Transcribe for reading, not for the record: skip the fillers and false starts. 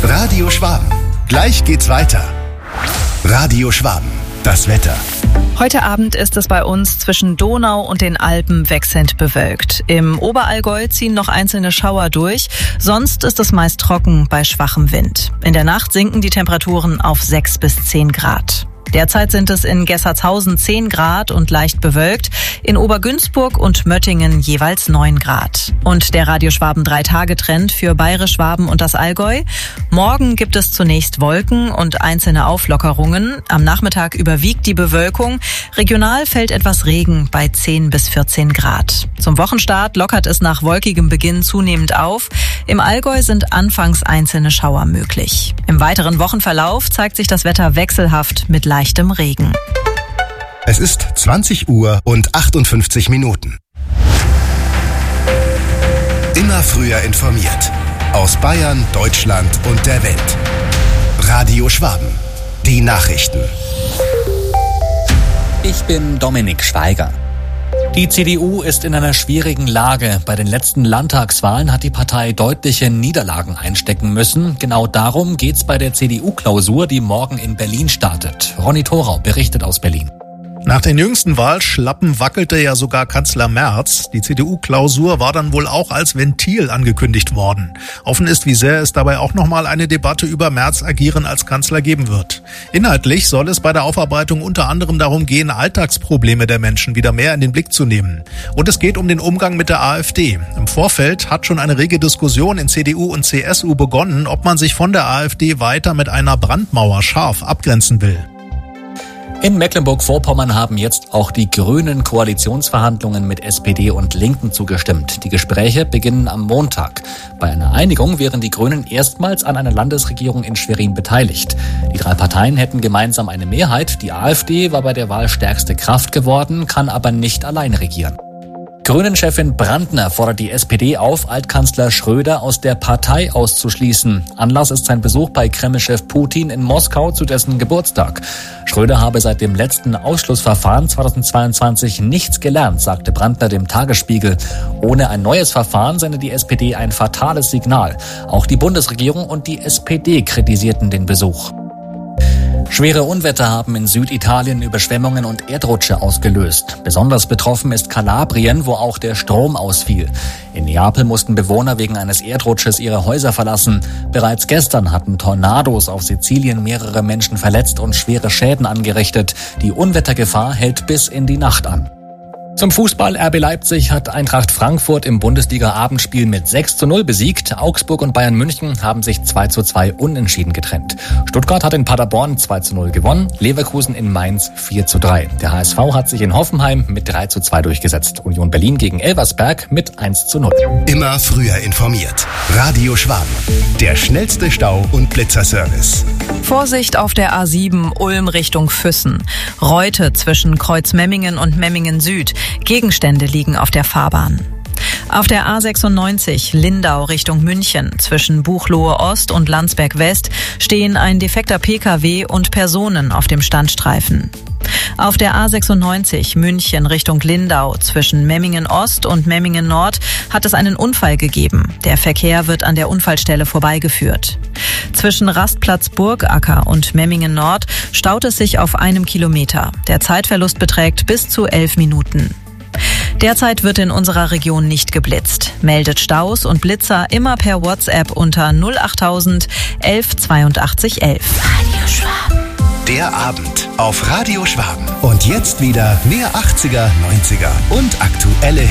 Radio Schwaben. Gleich geht's weiter. Radio Schwaben. Das Wetter. Heute Abend ist es bei uns zwischen Donau und den Alpen wechselnd bewölkt. Im Oberallgäu ziehen noch einzelne Schauer durch. Sonst ist es meist trocken bei schwachem Wind. In der Nacht sinken die Temperaturen auf 6 bis 10 Grad. Derzeit sind es in Gessertshausen 10 Grad und leicht bewölkt, in Obergünzburg und Möttingen jeweils 9 Grad. Und der Radio Schwaben 3-Tage-Trend für Bayerisch Schwaben und das Allgäu. Morgen gibt es zunächst Wolken und einzelne Auflockerungen. Am Nachmittag überwiegt die Bewölkung. Regional fällt etwas Regen bei 10 bis 14 Grad. Zum Wochenstart lockert es nach wolkigem Beginn zunehmend auf. Im Allgäu sind anfangs einzelne Schauer möglich. Im weiteren Wochenverlauf zeigt sich das Wetter wechselhaft mit leichtem Regen. Es ist 20 Uhr und 58 Minuten. Immer früher informiert. Aus Bayern, Deutschland und der Welt. Radio Schwaben. Die Nachrichten. Ich bin Dominik Schweiger. Die CDU ist in einer schwierigen Lage. Bei den letzten Landtagswahlen hat die Partei deutliche Niederlagen einstecken müssen. Genau darum geht's bei der CDU-Klausur, die morgen in Berlin startet. Ronny Thorau berichtet aus Berlin. Nach den jüngsten Wahlschlappen wackelte ja sogar Kanzler Merz. Die CDU-Klausur war dann wohl auch als Ventil angekündigt worden. Offen ist, wie sehr es dabei auch nochmal eine Debatte über Merz agieren als Kanzler geben wird. Inhaltlich soll es bei der Aufarbeitung unter anderem darum gehen, Alltagsprobleme der Menschen wieder mehr in den Blick zu nehmen. Und es geht um den Umgang mit der AfD. Im Vorfeld hat schon eine rege Diskussion in CDU und CSU begonnen, ob man sich von der AfD weiter mit einer Brandmauer scharf abgrenzen will. In Mecklenburg-Vorpommern haben jetzt auch die Grünen Koalitionsverhandlungen mit SPD und Linken zugestimmt. Die Gespräche beginnen am Montag. Bei einer Einigung wären die Grünen erstmals an einer Landesregierung in Schwerin beteiligt. Die 3 Parteien hätten gemeinsam eine Mehrheit. Die AfD war bei der Wahl stärkste Kraft geworden, kann aber nicht allein regieren. Grünen-Chefin Brandner fordert die SPD auf, Altkanzler Schröder aus der Partei auszuschließen. Anlass ist sein Besuch bei Kreml-Chef Putin in Moskau zu dessen Geburtstag. Schröder habe seit dem letzten Ausschlussverfahren 2022 nichts gelernt, sagte Brandner dem Tagesspiegel. Ohne ein neues Verfahren sende die SPD ein fatales Signal. Auch die Bundesregierung und die SPD kritisierten den Besuch. Schwere Unwetter haben in Süditalien Überschwemmungen und Erdrutsche ausgelöst. Besonders betroffen ist Kalabrien, wo auch der Strom ausfiel. In Neapel mussten Bewohner wegen eines Erdrutsches ihre Häuser verlassen. Bereits gestern hatten Tornados auf Sizilien mehrere Menschen verletzt und schwere Schäden angerichtet. Die Unwettergefahr hält bis in die Nacht an. Zum Fußball: RB Leipzig hat Eintracht Frankfurt im Bundesliga-Abendspiel mit 6:0 besiegt. Augsburg und Bayern München haben sich 2:2 unentschieden getrennt. Stuttgart hat in Paderborn 2:0 gewonnen, Leverkusen in Mainz 4:3. Der HSV hat sich in Hoffenheim mit 3:2 durchgesetzt. Union Berlin gegen Elversberg mit 1:0. Immer früher informiert. Radio Schwaben. Der schnellste Stau- und Blitzerservice. Vorsicht auf der A7 Ulm Richtung Füssen. Reute zwischen Kreuzmemmingen und Memmingen Süd. Gegenstände liegen auf der Fahrbahn. Auf der A96 Lindau Richtung München zwischen Buchloe Ost und Landsberg West stehen ein defekter Pkw und Personen auf dem Standstreifen. Auf der A96 München Richtung Lindau zwischen Memmingen Ost und Memmingen Nord hat es einen Unfall gegeben. Der Verkehr wird an der Unfallstelle vorbeigeführt. Zwischen Rastplatz Burgacker und Memmingen Nord staut es sich auf 1 Kilometer. Der Zeitverlust beträgt bis zu 11 Minuten. Derzeit wird in unserer Region nicht geblitzt. Meldet Staus und Blitzer immer per WhatsApp unter 08000 11 82 11. Radio Schwaben. Der Abend auf Radio Schwaben. Und jetzt wieder mehr 80er, 90er und aktuelle